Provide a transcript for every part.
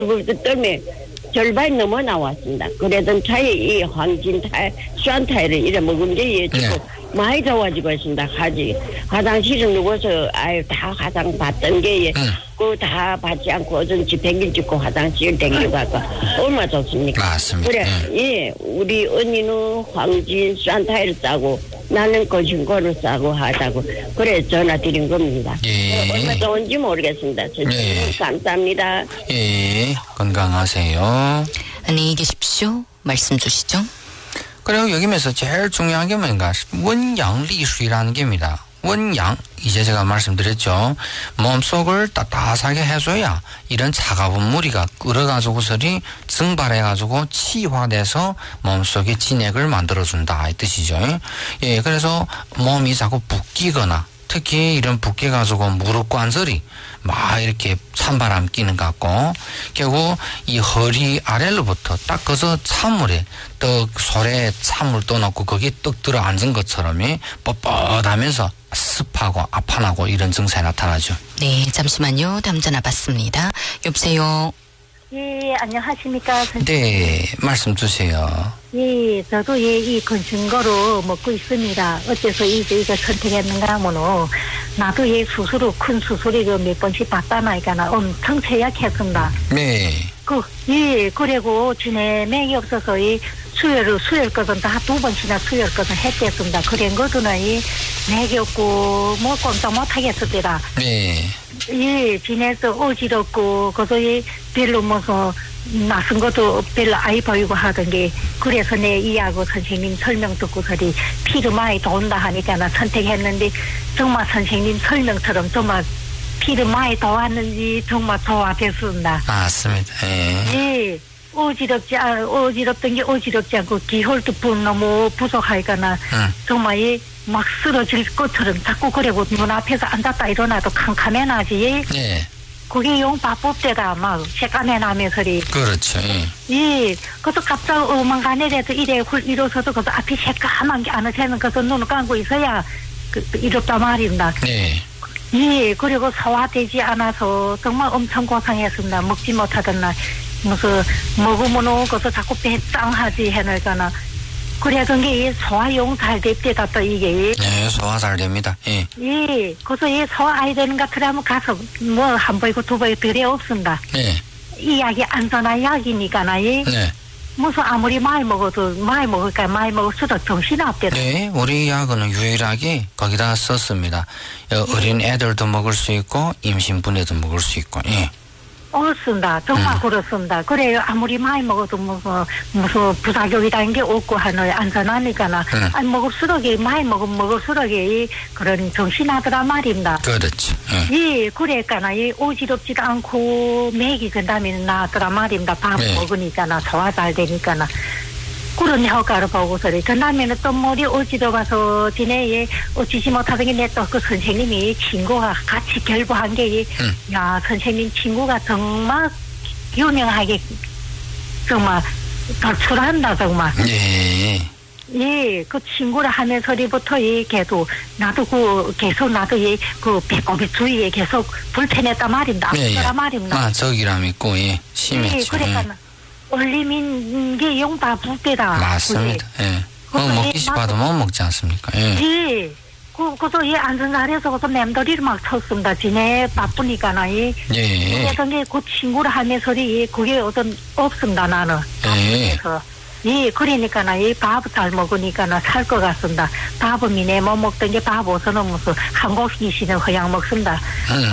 때문에 절반 넘어 나왔습니다. 그래도 차에 이 황진탈, 수안탈을 이래 먹은 게 지금 많이 좋아지고 있습니다. 화장실을 누워서 다 화장 받던 게 그 다 받지 않고 어쩐지 백일 찍고 화장실 댕겨가고 얼마나 좋습니까? 맞습니다. 그래, 우리 언니는 황진 수안탈을 싸고 나는 거신고를 싸고 하다고 그래 전화 드린 겁니다. 얼마 좋은지 모르겠습니다. 감사합니다. 예, 건강하세요. 안녕히 계십시오. 말씀 주시죠. 그리고 여기면서 제일 중요한 게 뭔가 원양리수라는 게입니다. 원양, 이제 제가 말씀드렸죠. 몸속을 따뜻하게 해줘야 이런 차가운 무리가 끓어가지고서리 증발해가지고 치화돼서 몸속에 진액을 만들어준다 이 뜻이죠. 예, 그래서 몸이 자꾸 붓기거나 특히 이런 붓기가지고 무릎 관절이 막 이렇게 찬바람 끼는 것 같고 결국 이 허리 아래로부터 딱 그저 찬물에 떡 솔에 찬물 떠놓고 거기에 떡 들어 앉은 것처럼 뻣뻣하면서 습하고 아파나고 이런 증상이 나타나죠. 네, 잠시만요. 다음 전화 받습니다. 여보세요. 예, 안녕하십니까. 네, 말씀 주세요. 예, 저도 이 건신거로 먹고 있습니다. 어째서 이거 선택했는가 하면은, 나도 수술을, 큰 수술을 몇 번씩 받다나니까 엄청 제약했습니다. 네. 그리고 전에 맥이 없어서 수혈 것은 다 2번씩이나 수혈 것은 했겠습니다. 그런 것은 맥이 없고, 꼼짝 못하겠습니다. 네. 예, 지내서 어지럽고, 별로 낯선 것도 별로 아이 보이고 하던 게, 그래서 내 이하고 선생님 설명 듣고서리 피를 많이 돈다 하니까 나 선택했는데, 정말 선생님 설명처럼 정말 피를 많이 도왔는지 정말 좋아졌습니다. 맞습니다. 예. 어지럽던 게 어지럽지 않고, 기혈도 너무 부족하니까 정말 막 쓰러질 것처럼 자꾸 그리고 눈앞에서 앉았다 일어나도 캄캄해 나지. 네. 그게 바쁠 때다 막 색감해 나면서리. 그렇죠. 예. 그래서 갑자기 어망간에라도 이래서도 그래서 앞이 새까만 게 안 오세는 그래서 눈을 감고 있어야 이렇단 말입니다. 네. 예. 그리고 소화되지 않아서 정말 엄청 고생했습니다. 먹지 못하던 날 무슨 먹으면 그래서 자꾸 배짱하지 해놓으니까 그래서 이게 소화용 잘 됐대다 또 이게. 네, 소화 잘 됩니다. 예. 예. 그래서 소화 아이 되는 것 같으면 가서 한 번이고 두 번이 별에 없습니다. 네. 이 약이 안전한 약이니까 네. 무슨 아무리 많이 먹어도 많이 먹을수록 정신이 없대요. 네, 우리 약은 유일하게 거기다 썼습니다. 어린 애들도 먹을 수 있고 임신부에도 먹을 수 있고. 예. 그렇습니다. 정말 그렇습니다. 그래요. 아무리 많이 먹어도 무슨 부작용이라는 게 없고 하는 안전하니까 많이 먹을수록 그런 정신하더라 말입니다. 그렇죠. 예, 그러니까 어지럽지도 않고 맥이 그다음에 나더라 말입니다. 밥 먹으니까 소화 잘 되니까. 그런 효과를 보고서 그다음에는 또 머리 어지러워서 지내에 어찌지 못하던 게 내 또 그 선생님이 친구가 같이 결부한 게 야 선생님 친구가 정말 유명하게 정말 돌출한다 정말. 네. 예, 그 친구를 하면서부터 걔도 나도 계속 그 배꼽이 주위에 계속 불편했단 말입니다. 아프더라 말입니다. 저기람 있고 심했죠. 예, 그러니까. 올리민 게 용다 붓대다. 맞습니다. 예. 먹기 싶어도 못 먹지 않습니까? 예. 그래서 앉은 자리에서 그래서 맴돌이를 막 쳤습니다. 지내 바쁘니까 예. 그래서 그 친구를 하면서 그게 없습니다 나는. 그래서 그러니까 밥 잘 먹으니까 살 것 같습니다. 밥은 미네 못 먹던 게 밥 없어는 무슨 한국이시는 그냥 먹습니다.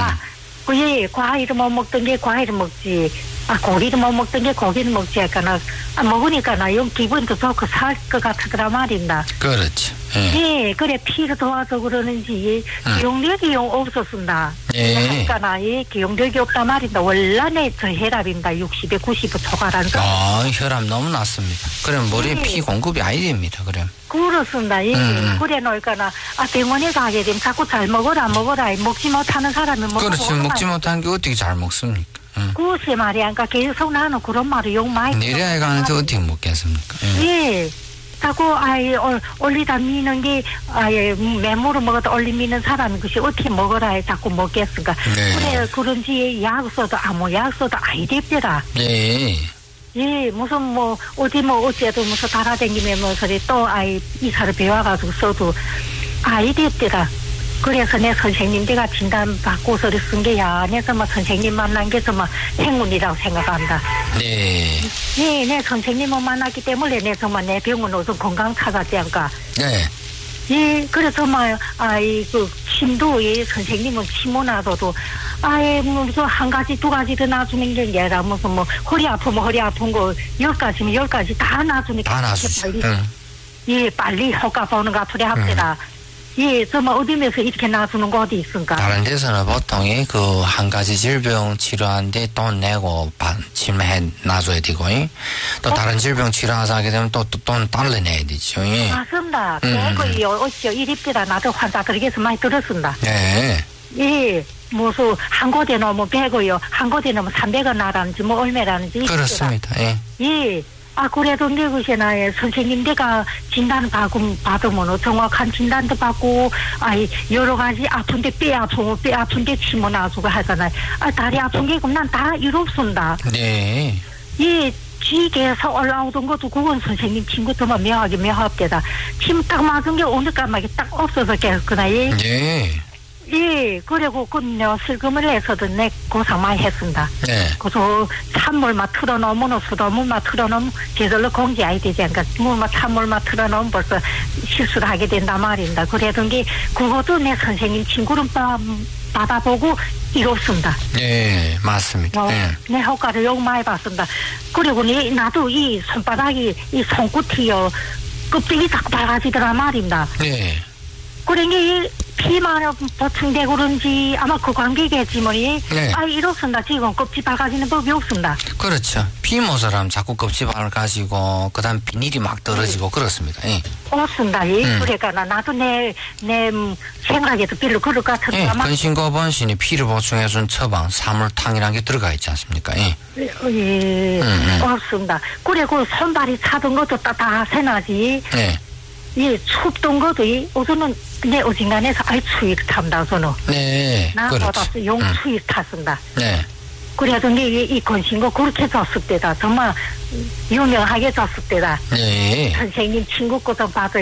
과일을 못 먹던 게 과일을 먹지. 고기를 못 먹던 게 고기를 먹지 하니까 먹으니까 용 기분도 좋고 살 것 같더라 말입니다. 그렇죠. 예, 그래 피를 도와서 그러는지 기억력이 없었습니다. 그러니까 기억력이 없단 말입니다. 원래 저 혈압입니다. 60에 90에 초과라는 거. 혈압 너무 낮습니다. 그럼 머리에 피 공급이 아예 됩니다. 그럼. 그렇습니다. 그래 놓으니까 병원에 가게 되면 자꾸 잘 먹어라 먹지 못하는 사람은 먹고. 그렇죠. 먹지 못하는 게 어떻게 잘 먹습니까? 그것이 말이야. 그러니까 계속 나는 그런 말을 욕 많이. 내려야 가는데 어떻게 먹겠습니까? 예. 자꾸 아예 올리다 미는 게 아예 메모로 먹어도 올리미는 사람이 그것이 어떻게 먹어라 해 자꾸 먹겠을까. 네. 그래 그런지 약 써도 아무 약 써도 아이 됩니다. 네. 예, 무슨 어째도 무슨 달아다니면 또 아이 이사를 배워가지고 써도 아이 됩니다. 그래서 내 선생님 내가 진단 받고서 쓴 게야. 내가 선생님 만난 게 행운이라고 생각한다. 네. 네, 내 선생님을 만났기 때문에 내 정말 내 병원 오서 건강 찾았지 않까. 네. 예, 그래서 침도 선생님은 침을 놔둬도 아예 무슨 한 가지 두 가지 더 놔주는 게 아니라 무슨 허리 아프면 허리 아픈 거 10가지면 10가지 다 놔주니까. 다 놔주지. 예, 빨리 효과 보는 거 앞으로 합시다. 예, 정말 어디면서 이렇게 놔주는 거 어디 있습니까? 다른 데서는 보통 그 한 가지 질병 치료하는데 돈 내고 치료해 놔줘야 되고, 또 다른 질병 치료하게 되면 또 돈 달러 내야 되죠. 맞습니다. 그거요, 어찌요, 이립니다. 나도 환자 그렇게서 많이 들었습니다. 네. 예, 무슨 한 곳에 넣으면 100원요, 한 곳에 넣으면 300원 나라는지 얼마라는지. 그렇습니다. 예. 예. 그래도 내 것이나 선생님 내가 진단 받으면 정확한 진단도 받고, 여러 가지 아픈데 뼈 아픈데 침을 놔주고 하잖아요. 다리 아픈 게 그럼 난 다 이롭습니다. 네. 예, 지게에서 올라오던 것도 그건 선생님 친구 정말 묘합니다. 침 딱 맞은 게 오늘까지 딱 없어서 그랬구나. 예. 네. 예, 그리고 슬금을 해서도 내 고생 많이 했습니다. 네. 그래서 찬물만 틀어놓으면 수돗물만 틀어놓으면 제대로 공기 아이 되지 않을까. 찬물만 틀어놓으면 벌써 실수를 하게 된단 말입니다. 그래던 게 그것도 내 선생님 친구를 받아보고 이렇습니다. 네, 맞습니다. 네. 내 효과를 요 많이 봤습니다. 그리고 나도 이 손바닥이 이 손끝이요 껍데기 자꾸 밝아지더란 말입니다. 네. 그러니 피만 보충되고 그런지 아마 그 관계겠지만 네. 이렇습니다. 지금 껍질 밝아지는 법이 없습니다. 그렇죠. 피 모서람 자꾸 껍질 밝아지고 그다음 비닐이 막 떨어지고 그렇습니다. 예. 없습니다. 예. 그러니까 나도 내 생각에도 별로 그럴 것 같은데. 예. 근심거번신이 피를 보충해준 처방 사물탕이라는 게 들어가 있지 않습니까? 예. 예. 없습니다. 그리고 손발이 차던 것도 다 새나지. 예. 예, 춥던 것도 우선은 내 어딘간에서 추위를 탑니다. 저는. 네. 나보다 용추위를 탔습니다. 네. 그래도 이 건신거 그렇게 줬을 때다. 정말 유명하게 줬을 때다. 네. 선생님 친구 것도 봐도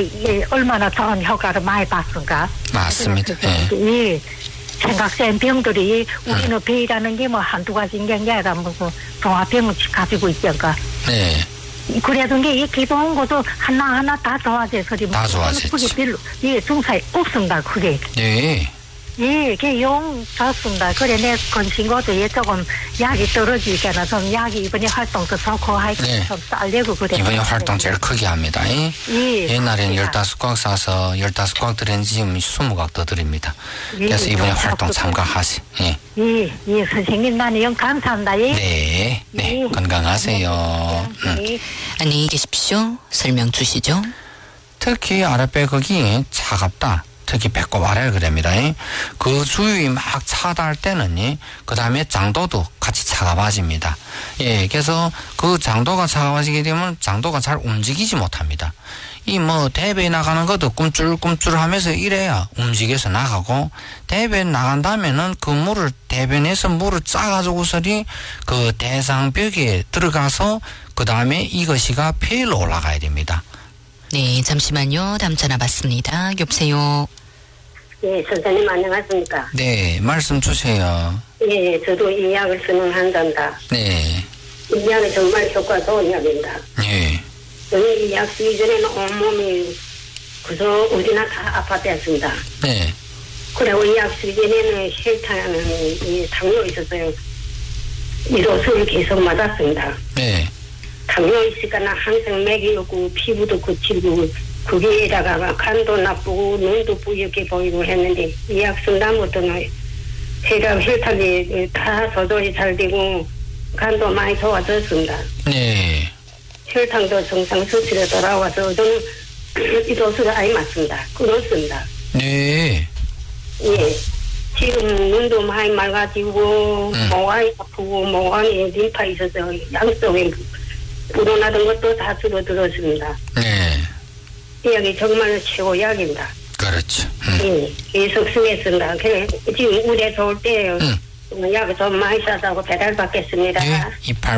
얼마나 좋은 효과를 많이 봤을까. 맞습니다. 예. 생각된 병들이 우리는 배이라는 게 한두 가지인 게 아니라 무슨 종합병을 가지고 있잖아. 네. 그래도 이 기본 것도 하나하나 다 좋아져서 다 좋아졌지. 그게 별로 중사에 없습니다. 그게. 네. 예, 그게 용 좋습니다. 그래 내 건신거도 조금 약이 떨어지잖아. 좀 약이 이번에 활동도 좋고 하여튼 좀 쌀려고 그래. 이번에 활동 제일 크게 합니다. 예. 옛날에는 15꽉 사서 15꽉 드린 지금 20곽 더 드립니다. 그래서 이번에 활동 참가하시. 예, 선생님 나는 영 감사합니다. 예. 네. 네. 건강하세요. 안녕히 계십시오. 설명 주시죠. 특히 아랫배극이 차갑다. 특히 배꼽 아래를 그럽니다. 그 주위 막 차다할 때는 그 다음에 장도도 같이 차가워집니다. 예, 그래서 그 장도가 차가워지게 되면 장도가 잘 움직이지 못합니다. 대배에 나가는 것도 꿈틀꿈틀 하면서 이래야 움직여서 나가고, 대배에 나간다면은 그 대변에서 물을 짜가지고서리 그 대상벽에 들어가서 그 다음에 이것이가 폐로 올라가야 됩니다. 네, 잠시만요. 다음 전화 받습니다. 여보세요. 네, 선생님 안녕하십니까? 네, 말씀 주세요. 예, 저도 이 약을 쓰는 환자입니다. 네. 이 약이 정말 효과 좋은 약입니다. 네. 저는 이 약 쓰기 전에는 온몸이 그저 어디나 다 아팠댔습니다. 네. 그리고 이 약 쓰기 전에는 혈당은 당뇨 있었어요. 이로수를 계속 맞았습니다. 네. 당뇨 있으니까 항상 맥이 없고 피부도 거칠고 거기에다가 간도 나쁘고 눈도 뿌옇게 보이고 했는데 이 약 쓴 다음부터는 혈당이 다 조절이 잘 되고 간도 많이 좋아졌습니다. 네. 혈당도 정상 수치로 돌아와서 저는 이 도수가 아예 맞습니다. 끊었습니다. 네. 예. 지금 눈도 많이 맑아지고 목안이 아프고 목안에 림파 있어서 양쪽에 불어나던 것도 다 줄어들었습니다. 네. 이 약이 정말 최고 약입니다. 그렇죠. 이 속성했습니다. 그래 지금 우대서 올 때요. 약 좀 많이 사다고 배달 받겠습니다. 네, 28